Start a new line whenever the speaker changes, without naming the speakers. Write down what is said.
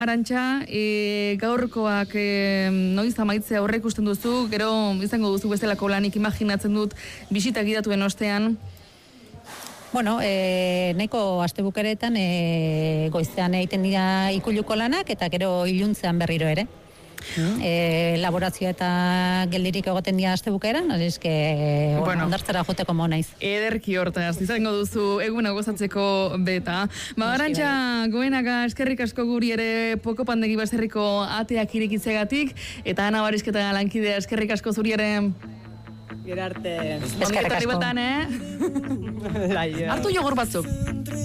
Arantxa, gaurkoak noiz amaitzea aurre ikusten duzu, gero izango duzu bezalako lanik imaginatzen dut bisita gidatuen ostean.
Bueno, nahiko astebukeretan goizean egiten dira ikuluko lanak eta gero iluntzean berriro ere. Laborazioa eta geldirik egoten dira astebukeran, eske ondartzara joteko mo naiz.
Ederki hortaz, izango duzu eguna gozatzeko beta. Arantxa Goenaga, eskerrik asko guri ere Poko Pandegi baserriko ateak irekitzegatik, eta Ana Barizketa lankidea, eskerrik asko zuri ere.
Gerarte.
Eskerrik asko.
Hartu jogor batzuk.